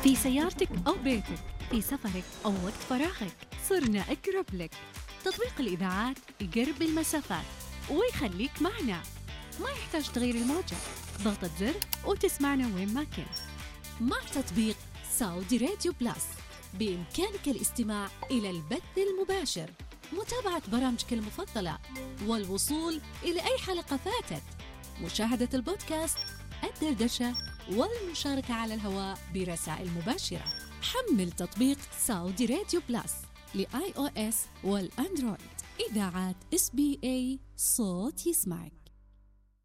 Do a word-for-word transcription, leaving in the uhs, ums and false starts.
في سيارتك أو بيتك، في سفرك أو وقت فراغك، صرنا أقرب لك. تطبيق الإذاعات يقرب المسافات ويخليك معنا، ما يحتاج تغير الموجة، ضغطة زر وتسمعنا وين ما كنت. مع تطبيق سعودي راديو بلاس بإمكانك الاستماع إلى البث المباشر، متابعة برامجك المفضلة، والوصول إلى أي حلقة فاتت، مشاهدة البودكاست، الدردشة، والمشاركة على الهواء برسائل مباشرة. حمل تطبيق سعودي راديو بلاس لآي أو إس والأندرويد. إذاعات إس بي إيه، صوت يسمعك.